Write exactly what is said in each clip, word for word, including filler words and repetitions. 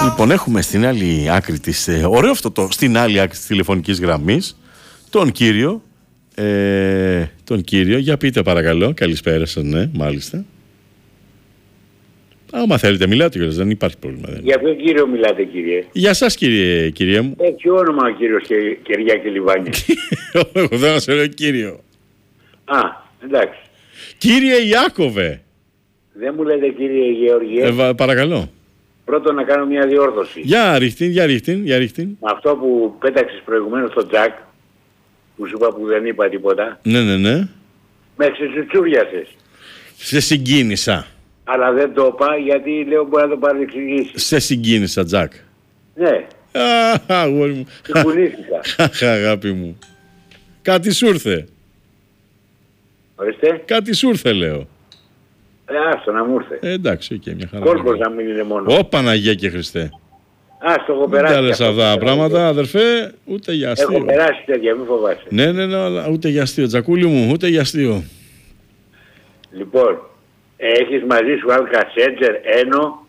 Λοιπόν, έχουμε στην άλλη άκρη της, ε, ωραίο αυτό το, στην άλλη άκρη της τηλεφωνικής γραμμής, τον κύριο, ε, τον κύριο, για πείτε παρακαλώ, καλησπέρα σας, ναι, μάλιστα. Άμα θέλετε, μιλάτε κιόλας, δεν υπάρχει πρόβλημα. Δεν. Για ποιον κύριο μιλάτε, κύριε? Για σας, κύριε, κύριε μου. Έχει όνομα ο κύριος Κυριάκη Λιβάνη. Εγώ δεν να σε λέω κύριο. Α, εντάξει. Κύριε Ιάκωβε. Δεν μου λέτε κύριε Γεωργιέ. Ε, βα, παρακαλώ. Πρώτον να κάνω μια διόρθωση. Για ρίχτην, για ρίχτην, για ρίχτην. Με αυτό που πέταξες προηγουμένως στο Τζακ, που σου είπα που δεν είπα τίποτα. Ναι, ναι, ναι. Με ξετσουτσούριασες. Σε συγκίνησα. Αλλά δεν το είπα γιατί λέω μπορεί να το παρεξηγήσεις. Σε συγκίνησα, Τζακ. Ναι. Αχ, αγόρι μου. Συγκουνήθηκα. Αχ, αγάπη μου. Κάτι σου ήρθε. Ορίστε. Κάτι σου ήρθε, λέω. Ε, άστο να μου ήρθε. Ε, εντάξει, οκ, okay, μια χαρά. Κόλπος να μην είναι μόνο. Ω, Παναγία και Χριστέ. Άστο, έχω Μην περάσει. τα λες αυτά τα πράγματα, αδερφέ, ούτε για αστείο. Έχω περάσει τέτοια, μην φοβάσαι. Ναι, ναι, ναι, αλλά ούτε για αστείο, Τζακούλη μου, ούτε για αστείο. Λοιπόν, έχεις μαζί σου Αλκασέτζερ, Ένο.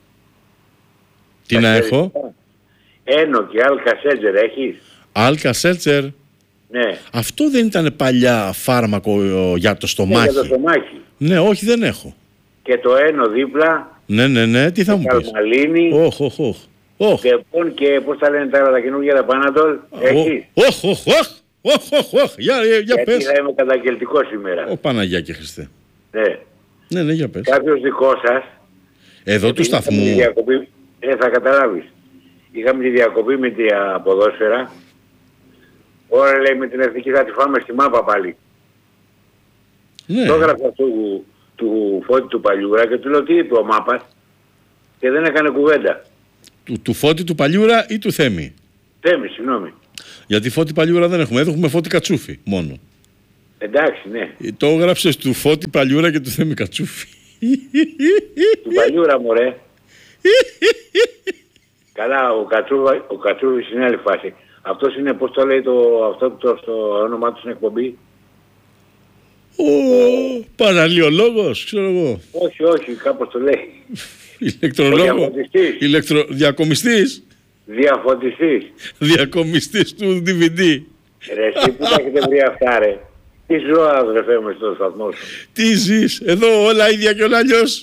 Τι να έχω? Ένο και Αλκασέτζερ έχεις? Αλκασέλτσερ. Ναι. Αυτό δεν ήταν παλιά φάρμακο ε, για το στομάχι? Ναι, για το στομάχι. Ναι, όχι, δεν έχω. Και το Ένο δίπλα. Ναι, ναι, ναι, τι θα μου πεις? Καλμαλίνη. Όχ, όχ, όχ. Όχ, Και, και πώς τα λένε τα άλλα τα καινούργια τα Πανατόλ. Έχεις? όχ, όχ, όχ. Όχ, όχ, όχ. Για, για, για Γιατί πες. θα είμαι καταγγελτικό σήμερα. Ω, Παναγιά και Χριστέ. Ναι. Ναι, ναι, για πες. Κάποιος δικό σας. Εδώ του σταθμού. Είχαμε τη διακοπή, ε, θα καταλάβεις. Είχαμε τη διακοπή με τη ποδόσφαιρα. Ωραία, λέει, με την εθνική θα τη φάμε στη μάπα πάλι. Ναι. Το έγραφα του, του Φώτη του Παλιούρα και του λέω τι είπε ο Μάπας και δεν έκανε κουβέντα. Του, του Φώτη του Παλιούρα ή του Θέμη? Θέμη, συγγνώμη. Γιατί Φώτη Παλιούρα δεν έχουμε. Εδώ έχουμε Φώτη Κατσούφι μόνο. Εντάξει, ναι. Το έγραψες του Φώτη Παλιούρα και του Θέμη Κατσούφι. Του Παλιούρα, μωρέ. Καλά, ο, Κατσούβα, ο Κατσούβης είναι άλλη φάση. Αυτός είναι, πώς το λέει το, αυτό το, στο όνομά του στην εκπομπή? Ο παραλιολόγος, ξέρω εγώ. Όχι, όχι, κάπως το λέει. Ηλεκτρολόγο. Ηλεκτρο... Διακομιστής. Διαφωτιστής. Διακομιστής του ντι βι ντι. Ρε εσύ που τα έχετε βρει αυτά ρε. Τι ζώα αδερφέ μου στο σταθμό σου. Τι ζεις, εδώ όλα ίδια και όλα αλλιώς.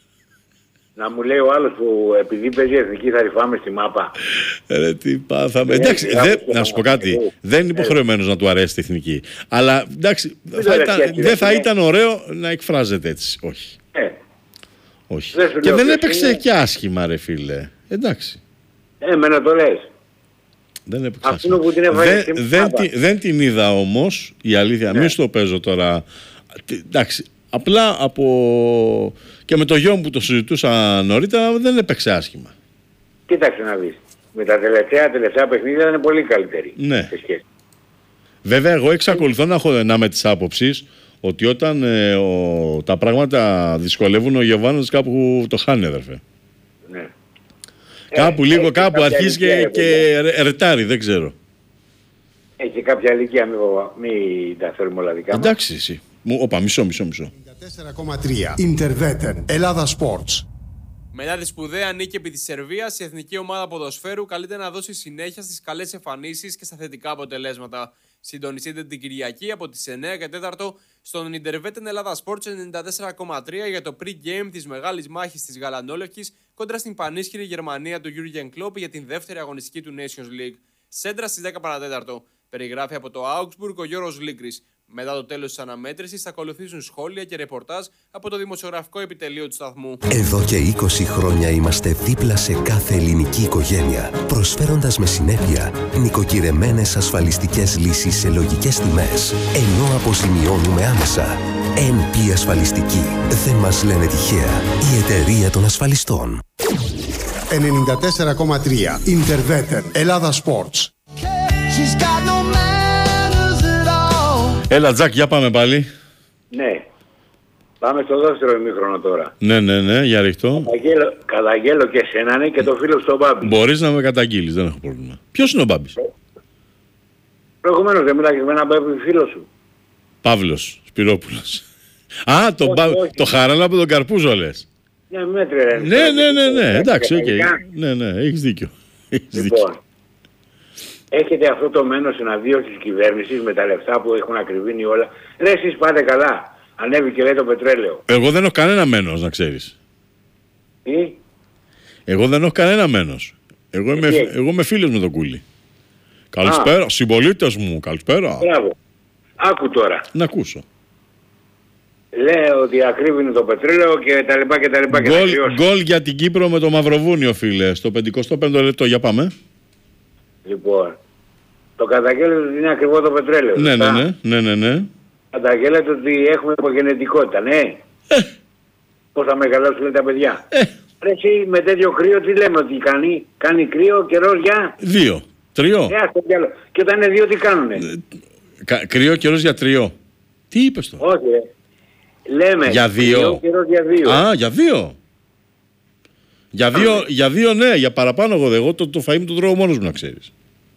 Να μου λέει ο άλλος που επειδή παίζει εθνική θα ρυφάμε στη μάπα. Ρε τι πάθαμε. Εντάξει, δε, να σου πω κάτι. Δεν είναι υποχρεωμένος να του αρέσει η εθνική. Αλλά εντάξει, θα ήταν, δεν θα ήταν ωραίο να εκφράζεται έτσι. Όχι. Ε. Όχι. Δεν και δεν έπαιξε είναι... και άσχημα ρε φίλε. Εντάξει. Ε, εμένα το λες. Δεν έπαιξε άσχημα. Που την δεν, δεν, την, δεν την είδα όμως, η αλήθεια, ναι. Μην στο παίζω τώρα. Εντάξει, απλά από... Και με το γιο μου που το συζητούσα νωρίτερα δεν έπαιξε άσχημα. Κοίταξε να δεις. Με τα τελευταία τελευταία παιχνίδια είναι πολύ καλύτερη. Ναι. Βέβαια εγώ εξακολουθώ να έχω να με τις άποψεις ότι όταν ε, ο, τα πράγματα δυσκολεύουν ο Γιωβάνος κάπου το χάνει αδερφέ. Ναι. Κάπου ε, λίγο κάπου αρχίζει και, και ρετάρει, δεν ξέρω. Έχει κάποια ηλικία, μην, μην τα θέλουμε όλα δικά μας. Εντάξει εσύ. Όπα, μισό, μισό, μισό. τέσσερα κόμμα τρία Interveten, Ελλάδα Sports. Μετά τη σπουδαία νίκη επί της Σερβίας, η εθνική ομάδα ποδοσφαίρου καλείται να δώσει συνέχεια στις καλές εμφανίσεις και στα θετικά αποτελέσματα. Συντονιστείτε την Κυριακή από τις εννιά και τέσσερα στον Interveten Ελλάδα Sports ενενήντα τέσσερα κόμμα τρία για το pre-game της μεγάλης μάχης της Γαλανόλευκης κόντρα στην πανίσχυρη Γερμανία του Jurgen Klopp για την δεύτερη αγωνιστική του Nations League. Σέντρα στις δέκα παρά τέταρτο. Περιγράφει από το Augsburg ο Γιώργος Λίγκρης. Μετά το τέλος της αναμέτρησης θα ακολουθήσουν σχόλια και ρεπορτάζ από το δημοσιογραφικό επιτελείο του σταθμού. Εδώ και είκοσι χρόνια είμαστε δίπλα σε κάθε ελληνική οικογένεια, προσφέροντας με συνέπεια νοικοκυρεμένες ασφαλιστικές λύσεις σε λογικές τιμές, ενώ αποζημιώνουμε άμεσα. εν πι Ασφαλιστική. Δεν μας λένε τυχαία. Η εταιρεία των ασφαλιστών. ενενήντα τέσσερα κόμμα τρία Interveten, Ελλάδα Sports. Έλα Τζακ, για πάμε πάλι. Ναι. Πάμε στο δεύτερο ημίχρονο τώρα. Ναι, ναι, ναι, για ρίχτω. Καταγγέλω, καταγγέλω και εσένα ναι, και το φίλο στον Μπάμπη. Μπορείς να με καταγγείλεις, δεν έχω πρόβλημα. Ποιος είναι ο Μπάμπης? Προηγουμένως δεν μιλάγες με έναν Μπάμπη φίλο σου. Παύλος Σπυρόπουλος. Α, το, όχι, μπα... όχι. το χαράλα από τον Καρπούζο λες. Ναι, μέτρε. Ναι, ναι, ναι, ναι, εντάξει, οκ. Ναι, ναι, έχεις δίκιο. Έχεις δίκιο. Λοιπόν, έχετε αυτό το μένος εναντίον της κυβέρνησης με τα λεφτά που έχουν ακριβήνει όλα. Ρε, εσείς πάτε καλά. Ανέβηκε λέει το πετρέλαιο. Εγώ δεν έχω κανένα μένος, να ξέρεις. Τι? Εγώ δεν έχω κανένα μένος. Εγώ είμαι, τι? εγώ είμαι φίλος με τον Κούλι. Καλησπέρα, συμπολίτες μου, καλησπέρα. Μπράβο. Άκου τώρα. Να ακούσω. Λέει ότι ακρίβεινε το πετρέλαιο και τα λοιπά και τα λοιπά και τα Γκολ, κρυώσει. γκολ για την Κύπρο με το Μαυροβούνιο, φίλε. Στο πενηκοστό πέμπτο λεπτό, για πάμε. Λοιπόν, το καταγγέλλεται ότι είναι ακριβό το πετρέλαιο. Ναι, ναι, σωστά? ναι, ναι, ναι, ναι. Καταγγέλλεται ότι έχουμε υπογενετικότητα, ναι. Ε. Πώς θα μεγαλώσουν τα παιδιά. Ε. Ρε εσύ με τέτοιο κρύο τι λέμε ότι κάνει, κάνει κρύο καιρός για... Δύο. Τριό. Ε, ας το διάλο. Και όταν είναι δύο τι κάνουνε. Κα, κρύο καιρός για τριό. Τι είπες τώρα? Όχι ρε. Λέμε Για δύο. κρύο καιρός για δύο. Α, για δύο. Για δύο, για δύο ναι, για παραπάνω εγώ, εγώ το, το φαΐ μου το τρώω μόνος μου, να ξέρεις.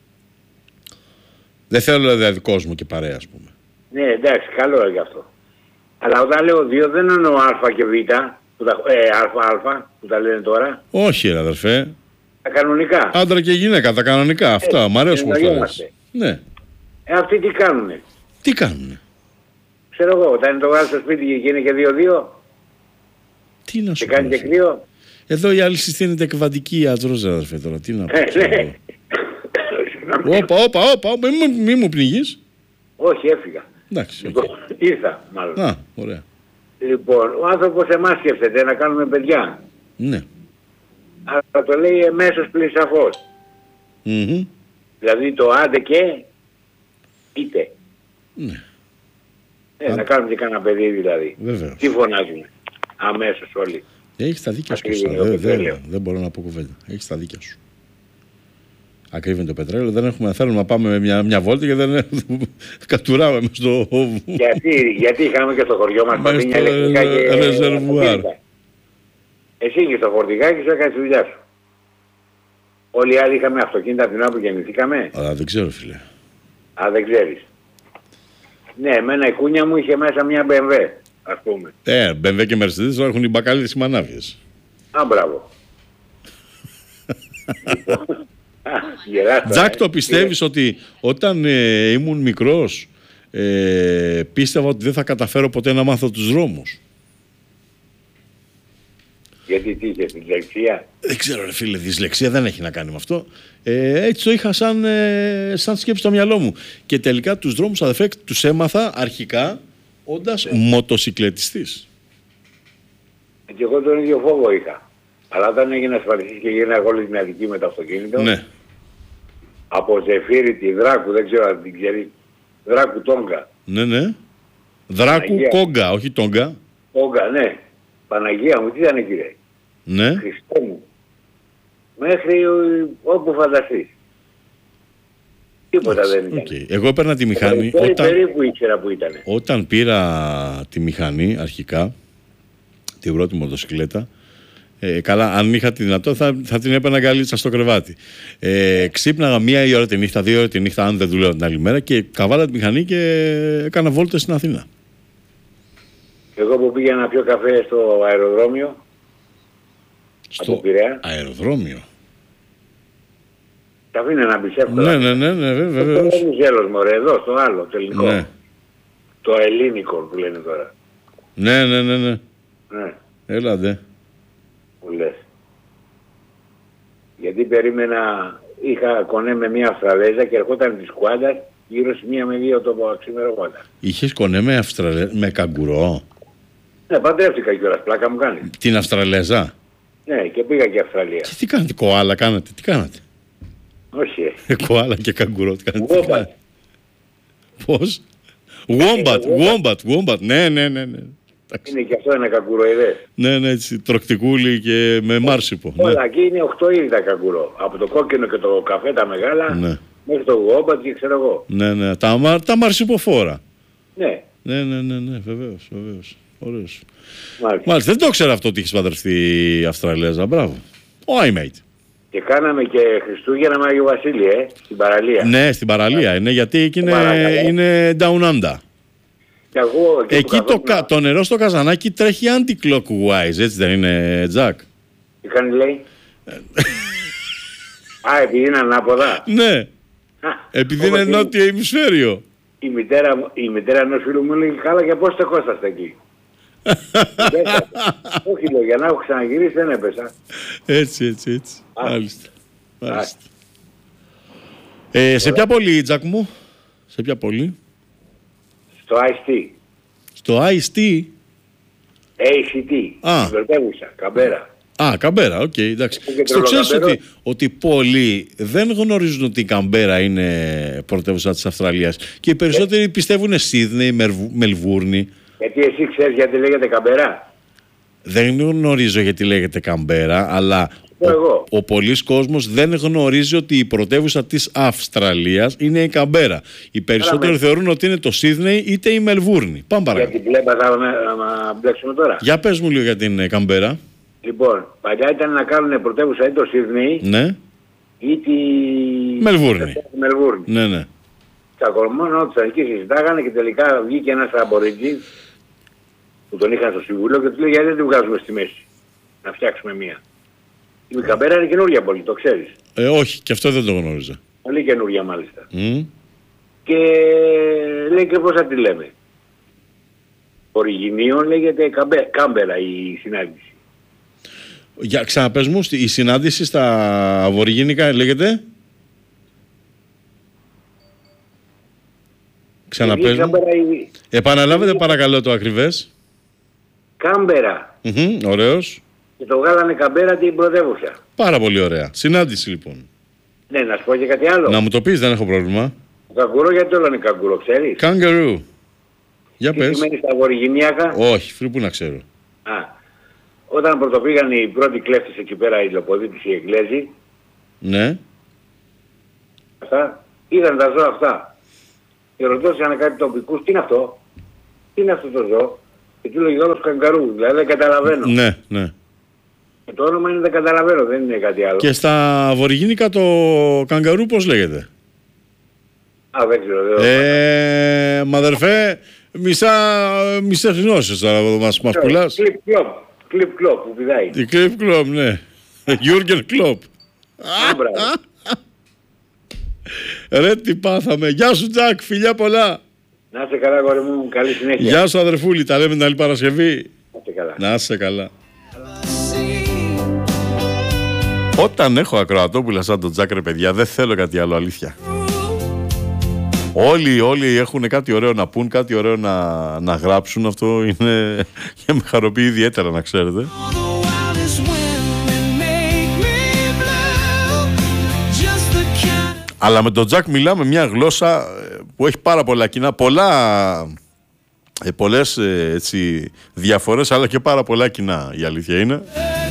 Δεν θέλω δηλαδή κόσμο και παρέα, ας πούμε. Ναι, εντάξει, καλό είναι γι' αυτό. Αλλά όταν λέω δύο δεν εννοώ α και β, που τα, ε, α, α, που τα λένε τώρα. Όχι ρε αδερφέ. Τα κανονικά. Άντρα και γυναίκα, τα κανονικά, αυτά, Ε, μ' αρέσουν αυτά. εννοούμαστε. Ναι. Ε, αυτοί τι κάνουνε. Τι κάνουνε? Ξέρω εγώ, όταν είναι το βγάλει στο σπίτι και είναι και δύο-δύο Τι να σου και κάνει πω, και κρύο. εδώ η άλλη συστήνεται εκβατική ιατρός, αδερφέ, τώρα. Τι να πω. Ε, ξέρω ναι. εγώ. Όπα, όπα, όπα, όπα, μη, μου- μη μου πνιγείς. Όχι, έφυγα. Εντάξει, οκ. Λοιπόν, ήρθα μάλλον. Α, ωραία. Λοιπόν, ο άνθρωπος εμάς σκέφτεται να κάνουμε παιδιά. Ναι. Αλλά το λέει εμέσως πλην σαφώς. Μμμ. Δηλαδή το άντε και είτε. Ναι, Ε, να κάνουμε και κανένα παιδί δηλαδή. βεβαίως. Τι φωνάζουμε. Αμέσως όλοι. Έχεις τα δίκια σου, Ακριβή Κώστα. είναι το Δεν, δεν, πετρέλαιο. δεν μπορώ να πω κουβέντα. Έχεις τα δίκια σου. Ακρίβει το πετρέλαιο. Δεν έχουμε, θέλουμε να πάμε μια, μια βόλτα και δεν κατουράμε μες στο... γιατί, γιατί είχαμε και στο χωριό μας Μες παθήνια στο ηλεκτρικά και... ρεζερβουάρ. αυτοκίνητα. Εσύ και στο φορτηγάκι σου έκανες τη δουλειά σου. Όλοι οι άλλοι είχαμε αυτοκίνητα από την ώρα που γεννηθήκαμε. Α, δεν ξέρω, φίλε. Α, δεν ξέρεις. Ναι, εμένα η κούνια μου είχε μέσα μια μπι εμ ντάμπλιου, ας πούμε. Ε, μπεμβέ και Mercedes έχουν οι μπακάλιδες οι μανάβιες. Α, μπράβο. Α, γελάς τώρα, Τζακ, ε. το πιστεύεις ότι όταν ε, ήμουν μικρός ε, πίστευα ότι δεν θα καταφέρω ποτέ να μάθω τους δρόμους. Γιατί τι είχε, την δεξιά. Δεν ξέρω ρε φίλε, δυσλεξία δεν έχει να κάνει με αυτό. Ε, έτσι το είχα σαν, ε, σαν σκέψη στο μυαλό μου. Και τελικά τους δρόμους, αδερφέ, τους έμαθα αρχικά όντας μοτοσυκλετιστής. Και εγώ τον ίδιο φόβο είχα. Αλλά όταν έγινε ασφαλιστής και γίνανε όλη την Αττική με το αυτοκίνητο, Ναι. από Ζεφύρι τη Δράκου, δεν ξέρω αν την ξέρει, Δράκου Τόγκα. Ναι, ναι. Δράκου Παναγία. Κόγκα, όχι Τόγκα. Τόγκα, ναι. Παναγία μου, τι ήταν εκεί ρε. Ναι. Χριστέ μου. Μέχρι ε, όπου φανταστείς. Τίποτα δεν ήταν. Okay. Εγώ έπαιρνα τη μηχανή Περί- όταν, Περίπου ήξερα που ήταν. όταν πήρα τη μηχανή αρχικά, την πρώτη μοτοσυκλέτα, ε, καλά, αν είχα τη δυνατότητα θα, θα την έπαιρνα γκαλίτσα στο κρεβάτι. Ε, ξύπναγα μία η ώρα τη νύχτα, δύο ώρα τη νύχτα, αν δεν δουλεύω την άλλη μέρα, και καβάλα τη μηχανή και έκανα βόλτες στην Αθήνα. Εγώ που πήγαινα να πιω καφέ στο αεροδρόμιο, Στο από Πειραιά, αεροδρόμιο. τα αφήνε να μπεις εύκολα. Ναι, ναι, ναι, ναι, βέβαια. Το βεβαίως. Βενιζέλος μωρέ, εδώ στο άλλο, το ελληνικό. Ναι. Το ελληνικό που λένε τώρα. Ναι, ναι, ναι, ναι. Ναι, Έλα, ντε. που λες. Γιατί περίμενα, είχα κονέ με μια Αυστραλέζα και ερχόταν της Κουάντας γύρω στη μία με δύο το ξημερώματα. Είχες κονέ με, Αυστραλε... με καγκουρό. Ναι, παντρεύτηκα κιόλας, πλάκα μου κάνει. Την Αυστραλέζα. Ναι, και πήγα και Αυστραλία. Και τι κάνατε, κοάλα κάνατε, τι κάνατε. Όχι, ε. Ε, κοάλα και καγκουρό, τι κάνατε. τι Wombat. κάνατε? Πώς? Wombat, wombat, wombat. Ναι, ναι, ναι, ναι. Εντάξει. Είναι και αυτό ένα καγκουροειδές. Ναι, ναι, έτσι, τροκτικούλι και με μάρσιπο. Ναι. Όλα εκεί είναι οκτώ είδη τα καγκουρό. Από το κόκκινο και το καφέ τα μεγάλα, Ναι. μέχρι το γόμπατ και ξέρω εγώ. Ναι, ναι, τα, μα- τα μαρσιποφόρα. Ναι, Ναι, ναι, ναι, ναι, βεβαίως, βεβαίως. Ωραίος. μάλιστα. Μάλιστα, δεν το ξέρω αυτό ότι έχεις παντρευτεί η Αυστραλέζα, μπράβο. Ο iMate. Και κάναμε και Χριστούγεννα με Άγιο Βασίλη, ε, στην παραλία. Ναι, στην παραλία είναι, γιατί εκεί είναι, Παρακαλώ. είναι down under. Και εγώ, εκεί Εκεί που το, καθόμουν- το νερό στο καζανάκι τρέχει anti-clockwise, έτσι δεν είναι, Τζακ? Τι κάνει, λέει. Α, επειδή είναι ανάποδα. Ναι, Α, επειδή όπως είναι η- νότιο ημισφαίριο. Η μητέρα, μου- η μητέρα ενός φίλου μου λέει, καλά, και πώς στεκόσαστε εκεί. Πέσα. Όχι, λέω, για να έχω ξαναγυρίσει δεν έπεσα. Έτσι, έτσι, έτσι. Α. Μάλιστα. Μάλιστα. Ε, σε ποια πόλη, Τζακ μου? Σε ποια πόλη? Στο άι ες τι. Στο άι ες τι. έι σι τι. Α. Στην πρωτεύουσα, Καμπέρα. Α, Καμπέρα, οκ, εντάξει. Έχω και Στο ξέρεις τρελοκαμπέρο. ότι, ότι πολλοί δεν γνωρίζουν ότι η Καμπέρα είναι πρωτεύουσα της Αυστραλίας και οι περισσότεροι πιστεύουν Σίδνεϊ, Μερβου- Μελβούρνη. Γιατί εσύ ξέρεις γιατί λέγεται Καμπέρα. Δεν γνωρίζω γιατί λέγεται Καμπέρα, αλλά πω εγώ. ο, ο πολλής κόσμος δεν γνωρίζει ότι η πρωτεύουσα της Αυστραλίας είναι η Καμπέρα. Οι περισσότεροι με- θεωρούν ότι είναι το Σίδνεϊ είτε η Μελβούρνη. Πάμε Για παρακάτω. την πλέμπα θα με- να μπλέξουμε τώρα. Για πες μου λίγο για την ε, Καμπέρα. Λοιπόν, παλιά ήταν να κάνουν πρωτεύουσα ή το Σίδνεϊ Ναι, ή τη... Μελβούρνη. τη Μελβούρνη. ναι, ναι. Τα κορμόνα τους εκεί συζητάγανε και τελικά βγήκε ένας αμποριτζής που τον είχαν στο συμβούλιο και του λέει γιατί δεν τη βγάζουμε στη μέση. Να φτιάξουμε μία. Η Καμπέρα είναι καινούργια πόλη, το ξέρεις. Ε, όχι, και αυτό δεν το γνώριζα. Πολύ καινούργια μάλιστα. Μμ. Και λέει και πώς θα τη λέμε. Οριγινίων λέγεται Καμπέ, Κάμπερα η συνάντηση. Για, ξαναπες μου, στη- η συνάντηση στα Βορειγίνικα λέγεται. Ξαναπες Η μου. Κάμπερα, η... Επαναλάβετε παρακαλώ το ακριβές. Κάμπερα. Μμμ, ωραίος. Και το βγάλανε Καμπέρα την πρωτεύουσα. Πάρα πολύ ωραία. Συνάντηση λοιπόν. Ναι, να σου πω και κάτι άλλο. Να μου το πεις, δεν έχω πρόβλημα. Το καγκουρό γιατί το λένε καγκουρό, ξέρεις. Kangaroo. Για Τι πες. σημαίνει στα βορειγινιακά. Όχι, φίλοι, πού να ξέρω. Α, όταν πρωτοπήγαν οι πρώτοι κλέφτες εκεί πέρα, οι Λοποδίτες, οι Εγγλέζοι, Ναι. αυτά, είδαν τα ζώα αυτά. Και ρωτούσαν κάτι τοπικούς, τι είναι αυτό, τι είναι αυτό το ζώο. Και του λέγει όλος καγκαρού, δηλαδή δεν καταλαβαίνω. Ναι, ναι. Και το όνομα είναι δεν καταλαβαίνω, δεν είναι κάτι άλλο. Και στα Βορειγίνικα το καγκαρού πώς λέγεται? Α, δεν ξέρω. Δεν Ε, μαδερφέ, μισά, μισές γνώσεις τώρα μας, μας πουλάς. Κλιπ κλόπ, κλιπ κλόπ που πηδάει. Η Κλιπ Κλόπ, ναι. Γιούργεν Κλόπ. Α, μπράβο. Ρε τι πάθαμε. Γεια σου Τζακ, φιλιά πολλά. Να είσαι καλά, κόρη μου, καλή συνέχεια. Γεια σου αδερφούλη, τα λέμε την άλλη Παρασκευή. Να είσαι καλά. Να είσαι καλά. Όταν έχω ακροατόπουλα σαν τον Τζακ, ρε παιδιά, δεν θέλω κάτι άλλο, αλήθεια. Όλοι, όλοι έχουν κάτι ωραίο να πούν, κάτι ωραίο να, να γράψουν. Αυτό είναι και με χαροποιεί ιδιαίτερα, να ξέρετε. Αλλά με τον Τζακ μιλάμε μια γλώσσα που έχει πάρα πολλά κοινά, πολλά, ε, πολλές ε, έτσι, διαφορές, αλλά και πάρα πολλά κοινά, η αλήθεια είναι.